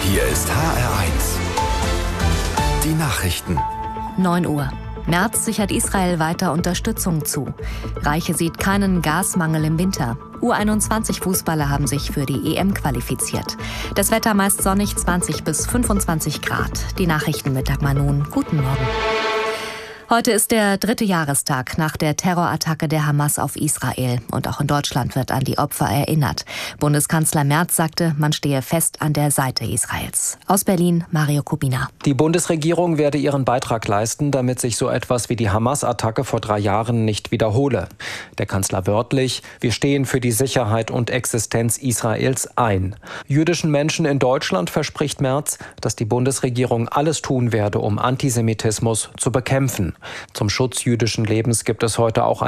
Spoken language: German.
Hier ist HR1. Die Nachrichten. 9 Uhr. Merz sichert Israel weiter Unterstützung zu. Reiche sieht keinen Gasmangel im Winter. U21-Fußballer haben sich für die EM qualifiziert. Das Wetter meist sonnig, 20 bis 25 Grad. Die Nachrichten mit Dagmar Nun. Guten Morgen. Heute ist der 3. Jahrestag nach der Terrorattacke der Hamas auf Israel. Und auch in Deutschland wird an die Opfer erinnert. Bundeskanzler Merz sagte, man stehe fest an der Seite Israels. Aus Berlin, Mario Kubina. Die Bundesregierung werde ihren Beitrag leisten, damit sich so etwas wie die Hamas-Attacke vor 3 Jahren nicht wiederhole. Der Kanzler wörtlich: Wir stehen für die Sicherheit und Existenz Israels ein. Jüdischen Menschen in Deutschland verspricht Merz, dass die Bundesregierung alles tun werde, um Antisemitismus zu bekämpfen. Zum Schutz jüdischen Lebens gibt es heute auch